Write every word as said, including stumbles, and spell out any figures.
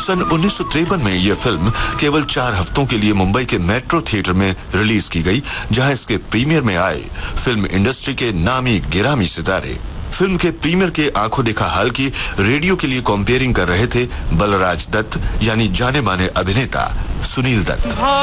सन उन्नीस सौ तिरपन में यह फिल्म केवल चार हफ्तों के लिए मुंबई के मेट्रो थिएटर में रिलीज की गई, जहां इसके प्रीमियर में आए फिल्म इंडस्ट्री के नामी गिरामी सितारे। फिल्म के प्रीमियर के आंखों देखा हाल की रेडियो के लिए कंपेयरिंग कर रहे थे बलराज दत्त यानी जाने माने अभिनेता सुनील दत्त।